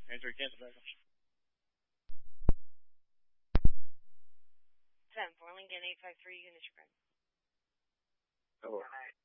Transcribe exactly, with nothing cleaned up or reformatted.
Andrew Kent, ten, four Lincoln, eight five three, Unit Spring. Oh.